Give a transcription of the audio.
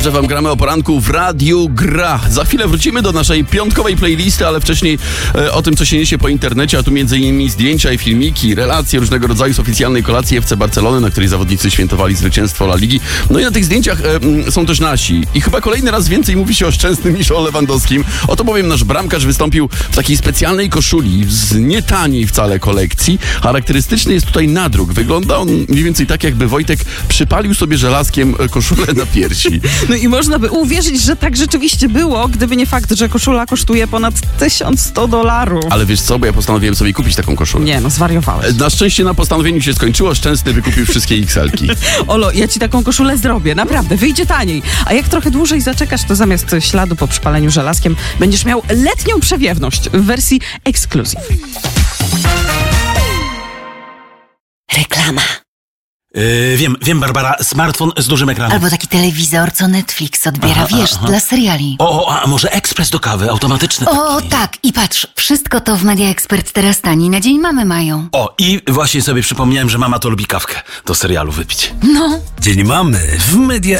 że wam gramy o poranku w Radiu Gra. Za chwilę wrócimy do naszej piątkowej playlisty, ale wcześniej o tym, co się niesie po internecie, a tu między innymi zdjęcia i filmiki, relacje różnego rodzaju z oficjalnej kolacji FC Barcelony, na której zawodnicy świętowali zwycięstwo La Ligi. No i na tych zdjęciach są też nasi. I chyba kolejny raz więcej mówi się o Szczęsnym niż o Lewandowskim. Oto bowiem nasz bramkarz wystąpił w takiej specjalnej koszuli z nie taniej wcale kolekcji. Charakterystyczny jest tutaj nadruk. Wygląda on mniej więcej tak, jakby Wojtek przypalił sobie żelazkiem koszulę na piersi. No i można by uwierzyć, że tak rzeczywiście było, gdyby nie fakt, że koszula kosztuje ponad $1100. Ale wiesz co, bo ja postanowiłem sobie kupić taką koszulę. Nie, no zwariowałeś. Na szczęście na postanowieniu się skończyło. Szczęsny wykupił wszystkie XL-ki. Olo, ja ci taką koszulę zrobię, naprawdę, wyjdzie taniej. A jak trochę dłużej zaczekasz, to zamiast śladu po przypaleniu żelazkiem będziesz miał letnią przewiewność w wersji Exclusive. Reklama. Wiem, Barbara, smartfon z dużym ekranem. Albo taki telewizor, co Netflix odbiera, dla seriali. A może ekspres do kawy, automatyczny O, taki. tak, i patrz, wszystko to w Media Expert teraz taniej na Dzień Mamy mają. I właśnie sobie przypomniałem, że mama to lubi kawkę do serialu wypić. No. Dzień Mamy w Media